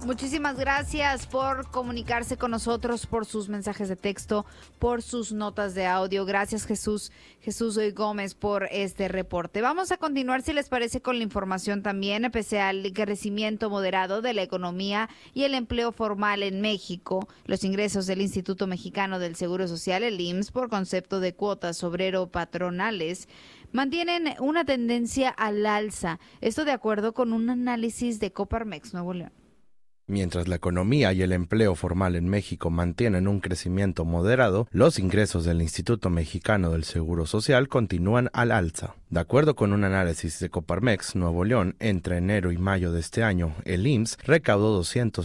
Muchísimas gracias por comunicarse con nosotros, por sus mensajes de texto, por sus notas de audio. Gracias, Jesús Gómez, por este reporte. Vamos a continuar, si les parece, con la información también. Pese al crecimiento moderado de la economía y el empleo formal en México, los ingresos del Instituto Mexicano del Seguro Social, el IMSS, por concepto de cuotas obrero-patronales, mantienen una tendencia al alza. Esto de acuerdo con un análisis de Coparmex Nuevo León. Mientras la economía y el empleo formal en México mantienen un crecimiento moderado, los ingresos del Instituto Mexicano del Seguro Social continúan al alza. De acuerdo con un análisis de Coparmex Nuevo León, entre enero y mayo de este año, el IMSS recaudó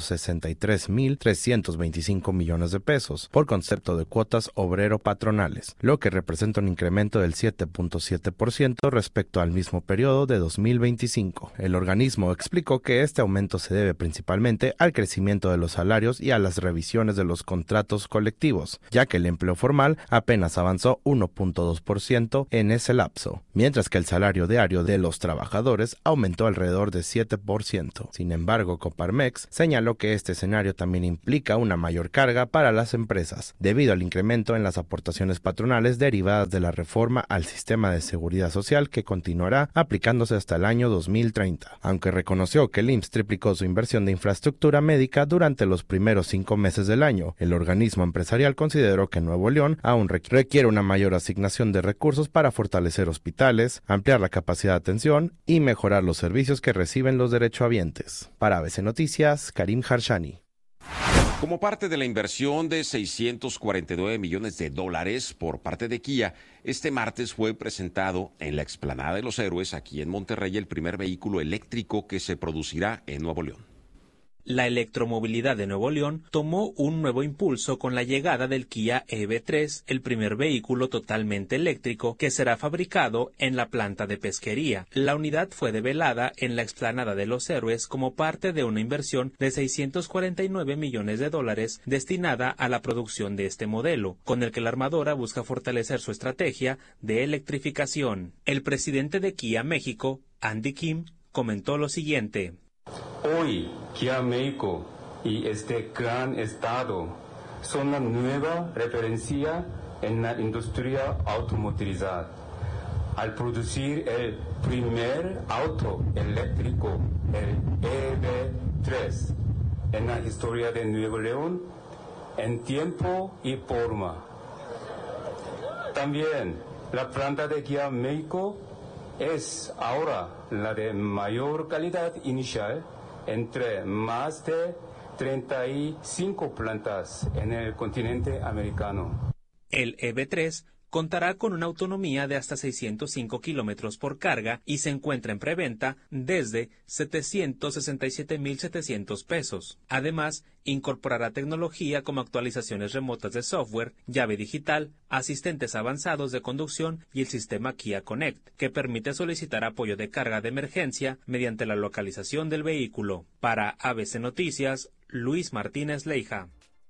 263.325 millones de pesos por concepto de cuotas obrero-patronales, lo que representa un incremento del 7.7% respecto al mismo periodo de 2025. El organismo explicó que este aumento se debe principalmente al crecimiento de los salarios y a las revisiones de los contratos colectivos, ya que el empleo formal apenas avanzó 1.2% en ese lapso, mientras que el salario diario de los trabajadores aumentó alrededor de 7%. Sin embargo, Coparmex señaló que este escenario también implica una mayor carga para las empresas, debido al incremento en las aportaciones patronales derivadas de la reforma al sistema de seguridad social que continuará aplicándose hasta el año 2030, aunque reconoció que el IMSS triplicó su inversión de infraestructura médica durante los primeros 5 meses del año. El organismo empresarial consideró que Nuevo León aún requiere una mayor asignación de recursos para fortalecer hospitales, ampliar la capacidad de atención y mejorar los servicios que reciben los derechohabientes. Para ABC Noticias, Karim Harshani. Como parte de la inversión de $649 millones por parte de Kia, este martes fue presentado en la Explanada de los Héroes, aquí en Monterrey, el primer vehículo eléctrico que se producirá en Nuevo León. La electromovilidad de Nuevo León tomó un nuevo impulso con la llegada del Kia EV3, el primer vehículo totalmente eléctrico que será fabricado en la planta de pesquería. La unidad fue develada en la Explanada de los Héroes como parte de una inversión de $649 millones destinada a la producción de este modelo, con el que la armadora busca fortalecer su estrategia de electrificación. El presidente de Kia México, Andy Kim, comentó lo siguiente. Hoy, Kia México y este gran estado son la nueva referencia en la industria automotriz. Al producir el primer auto eléctrico, el EV3, en la historia de Nuevo León, en tiempo y forma. También la planta de Kia México es ahora la de mayor calidad inicial entre más de 35 plantas en el continente americano. El EV3 contará con una autonomía de hasta 605 kilómetros por carga y se encuentra en preventa desde $767,700. Además, incorporará tecnología como actualizaciones remotas de software, llave digital, asistentes avanzados de conducción y el sistema Kia Connect, que permite solicitar apoyo de carga de emergencia mediante la localización del vehículo. Para ABC Noticias, Luis Martínez Leija.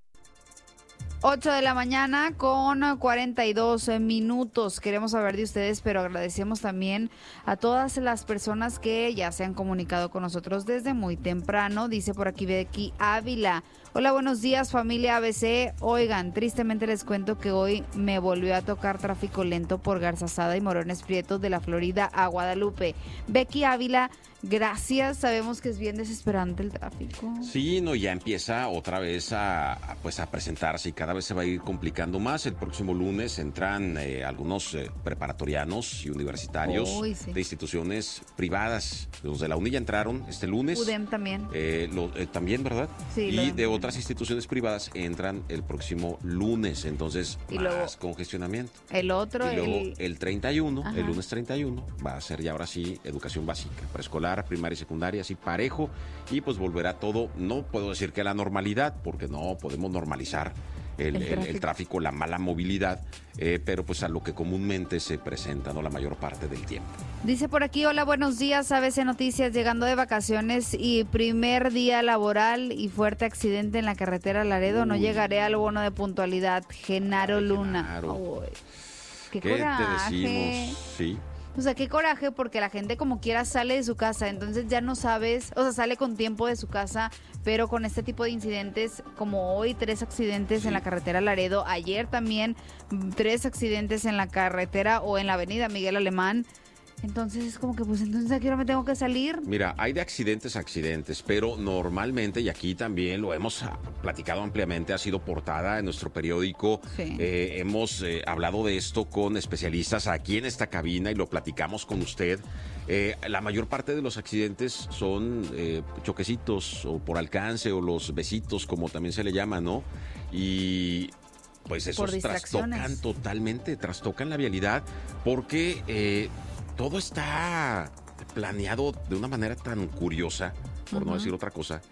8 de la mañana con 42 minutos. Queremos saber de ustedes, pero agradecemos también a todas las personas que ya se han comunicado con nosotros desde muy temprano. Dice por aquí Becky Ávila. Hola, buenos días, familia ABC. Oigan, tristemente les cuento que hoy me volvió a tocar tráfico lento por Garzazada y Morones Prietos de la Florida a Guadalupe. Becky Ávila, gracias. Sabemos que es bien desesperante el tráfico. Sí, no, ya empieza otra vez a presentarse y cada vez se va a ir complicando más. El próximo lunes entran algunos preparatorianos y universitarios de instituciones privadas. Los de la UNI ya entraron este lunes. UDEM también. También, ¿verdad? Sí. Y de otras instituciones privadas entran el próximo lunes. Entonces, y más luego, congestionamiento. El otro. Y luego el 31, Ajá. el lunes 31, va a ser ya ahora sí educación básica, preescolar, primaria y secundaria, así parejo. Y pues volverá todo, no puedo decir que a la normalidad, porque no podemos normalizar el tráfico, la mala movilidad, pero pues a lo que comúnmente se presenta, ¿no? La mayor parte del tiempo. Dice por aquí, hola, buenos días, ABC Noticias, llegando de vacaciones y primer día laboral y fuerte accidente en la carretera Laredo, no llegaré al bono de puntualidad. Genaro Luna. Genaro. Qué ¿Qué coraje. te decimos? Sí. O sea, qué coraje, porque la gente como quiera sale de su casa, entonces ya no sabes, o sea, sale con tiempo de su casa, pero con este tipo de incidentes, como hoy 3 accidentes en la carretera Laredo, ayer también 3 accidentes en la carretera o en la avenida Miguel Alemán. Entonces es como que, pues, entonces ¿a qué hora me tengo que salir? Mira, hay de accidentes a accidentes, pero normalmente, y aquí también lo hemos platicado ampliamente, ha sido portada en nuestro periódico. Sí. Hemos hablado de esto con especialistas aquí en esta cabina y lo platicamos con usted. La mayor parte de los accidentes son choquecitos o por alcance o los besitos, como también se le llama, ¿no? Y pues esos trastocan la vialidad porque todo está planeado de una manera tan curiosa, por no decir otra cosa,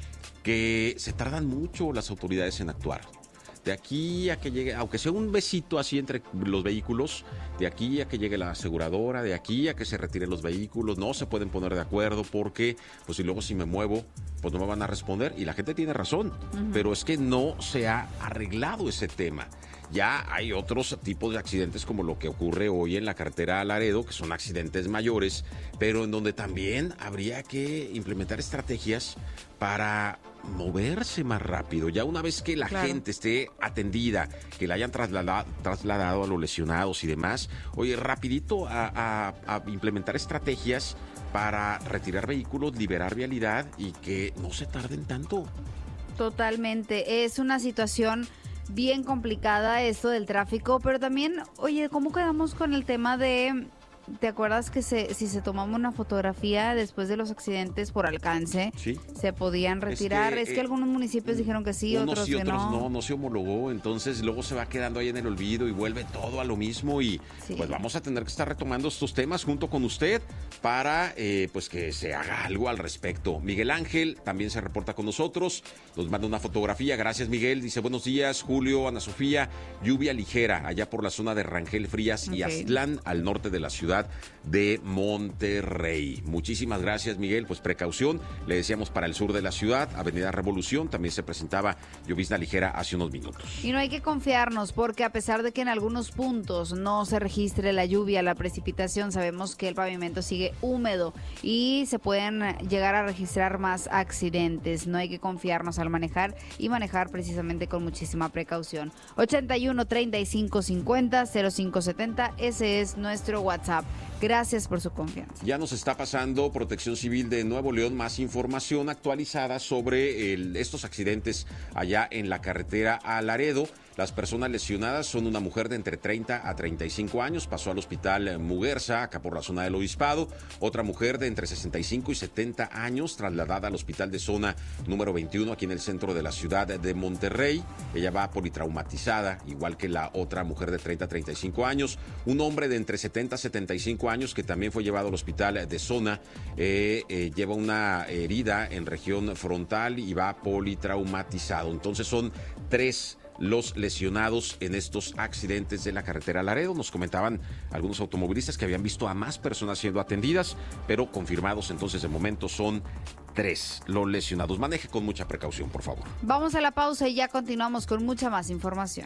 que se tardan mucho las autoridades en actuar. De aquí a que llegue, aunque sea un besito así entre los vehículos, de aquí a que llegue la aseguradora, de aquí a que se retiren los vehículos, no se pueden poner de acuerdo porque, pues, y luego si me muevo, pues no me van a responder. Y la gente tiene razón, pero es que no se ha arreglado ese tema. Ya hay otros tipos de accidentes como lo que ocurre hoy en la carretera Laredo, que son accidentes mayores, pero en donde también habría que implementar estrategias para moverse más rápido. Ya una vez que la gente esté atendida, que la hayan trasladado a los lesionados y demás, oye, rapidito a implementar estrategias para retirar vehículos, liberar vialidad y que no se tarden tanto. Totalmente, es una situación bien complicada esto del tráfico, pero también, oye, ¿cómo quedamos con el tema de, te acuerdas que si se tomaba una fotografía después de los accidentes por alcance, ¿sí?, se podían retirar? Es que algunos municipios dijeron que sí, otros que no. No se homologó, entonces luego se va quedando ahí en el olvido y vuelve todo a lo mismo y pues vamos a tener que estar retomando estos temas junto con usted para pues que se haga algo al respecto. Miguel Ángel también se reporta con nosotros, nos manda una fotografía. Gracias, Miguel. Dice: buenos días, Julio, Ana Sofía. Lluvia ligera allá por la zona de Rangel Frías y Aztlán, al norte de la ciudad de Monterrey. Muchísimas gracias, Miguel. Pues precaución, le decíamos, para el sur de la ciudad, Avenida Revolución, también se presentaba llovizna ligera hace unos minutos. Y no hay que confiarnos, porque a pesar de que en algunos puntos no se registre la lluvia, la precipitación, sabemos que el pavimento sigue húmedo y se pueden llegar a registrar más accidentes. No hay que confiarnos al manejar y manejar precisamente con muchísima precaución. 81 35 50 05 70, ese es nuestro WhatsApp. Gracias por su confianza. Ya nos está pasando Protección Civil de Nuevo León más información actualizada sobre estos accidentes allá en la carretera a Laredo. Las personas lesionadas son una mujer de entre 30 a 35 años, pasó al hospital Muguerza, acá por la zona del Obispado. Otra mujer de entre 65 y 70 años, trasladada al hospital de zona número 21, aquí en el centro de la ciudad de Monterrey. Ella va politraumatizada, igual que la otra mujer de 30 a 35 años. Un hombre de entre 70 a 75 años, que también fue llevado al hospital de zona, lleva una herida en región frontal y va politraumatizado. Entonces son 3 los lesionados en estos accidentes de la carretera Laredo. Nos comentaban algunos automovilistas que habían visto a más personas siendo atendidas, pero confirmados entonces de momento son 3 los lesionados. Maneje con mucha precaución, por favor. Vamos a la pausa y ya continuamos con mucha más información.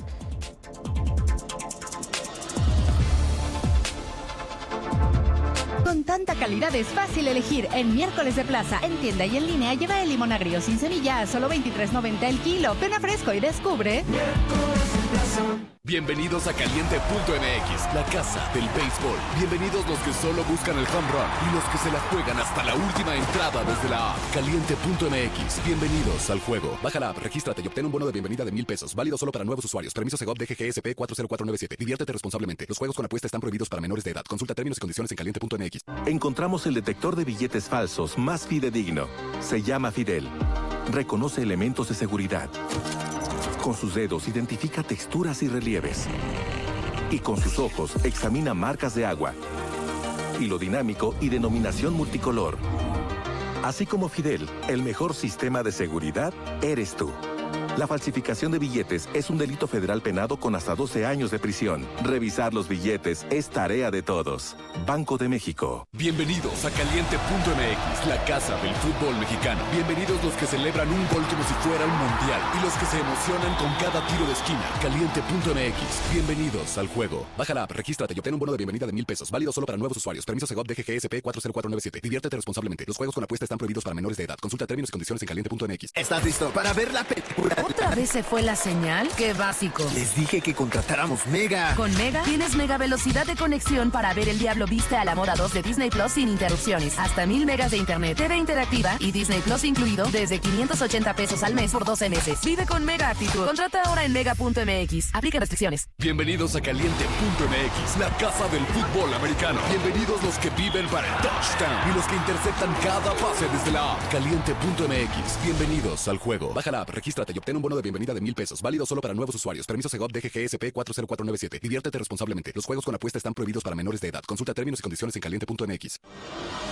Con tanta calidad es fácil elegir. En Miércoles de Plaza, en tienda y en línea, lleva el limón agrio sin semilla a solo $23.90 el kilo. Ven a Fresco y descubre Miércoles de Plaza. Bienvenidos a Caliente.mx, la casa del béisbol. Bienvenidos los que solo buscan el home run y los que se la juegan hasta la última entrada desde la app. Caliente.mx, bienvenidos al juego. Baja la app, regístrate y obtén un bono de bienvenida de $1,000. Válido solo para nuevos usuarios. Permiso Segov DGGSP 40497. Diviértete responsablemente. Los juegos con apuesta están prohibidos para menores de edad. Consulta términos y condiciones en Caliente.mx. Encontramos el detector de billetes falsos más fidedigno. Se llama Fidel. Reconoce elementos de seguridad. Con sus dedos identifica texturas y relieves. Y con sus ojos examina marcas de agua. Hilo dinámico y denominación multicolor. Así como Fidel, el mejor sistema de seguridad eres tú. La falsificación de billetes es un delito federal penado con hasta 12 años de prisión. Revisar los billetes es tarea de todos. Banco de México. Bienvenidos a Caliente.mx, la casa del fútbol mexicano. Bienvenidos los que celebran un gol como si fuera un mundial y los que se emocionan con cada tiro de esquina. Caliente.mx. Bienvenidos al juego. Baja la app, regístrate y obtén un bono de bienvenida de $1,000. Válido solo para nuevos usuarios. Permiso Segov DGGSP 40497. Diviértete responsablemente. Los juegos con apuesta están prohibidos para menores de edad. Consulta términos y condiciones en Caliente.mx. ¿Estás listo para ver la película? ¿Otra vez se fue la señal? ¡Qué básico! Les dije que contratáramos Mega. Con Mega tienes mega velocidad de conexión para ver El Diablo Viste a la Moda 2 de Disney Plus sin interrupciones. Hasta 1000 megas de internet, TV interactiva y Disney Plus incluido desde $580 al mes por 12 meses. Vive con Mega Actitud. Contrata ahora en mega.mx. Aplica restricciones. Bienvenidos a Caliente.mx, la casa del fútbol americano. Bienvenidos los que viven para el touchdown y los que interceptan cada pase desde la app. Caliente.mx. Bienvenidos al juego. Baja la app, regístrate y obtén un bono de bienvenida de $1,000. Válido solo para nuevos usuarios. Permiso Segov DGGSP 40497. Diviértete responsablemente. Los juegos con apuesta están prohibidos para menores de edad. Consulta términos y condiciones en Caliente.mx.